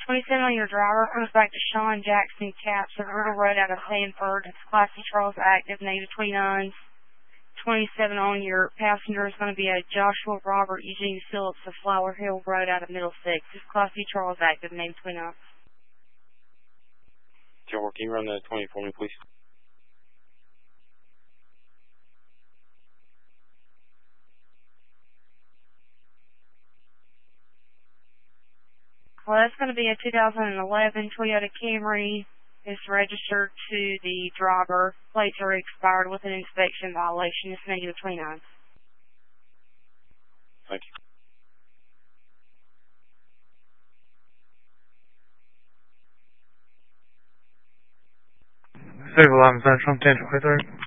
27 on your driver. Comes back to Sean Jackson Caps on Earl Road out of Hanford. It's Class C Charles active, negative 29s. 27 on your passenger is going to be a Joshua Robert Eugene Phillips of Flower Hill Road out of Middlesex. It's Class C Charles active, negative 29. John, can you run the 20 for me, please? Well, that's going to be a 2011 Toyota Camry. It's registered to the driver. Plates are expired with an inspection violation. It's negative 29. Thank you. Civil 11 Central, 1023.